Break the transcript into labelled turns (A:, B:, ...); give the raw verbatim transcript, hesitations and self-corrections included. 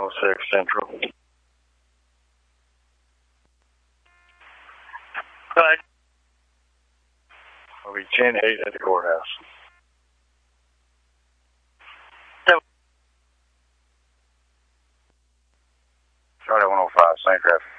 A: oh six Central.
B: Good.
A: I'll be ten eight at the courthouse.
B: So,
A: Charlie one oh five, same traffic.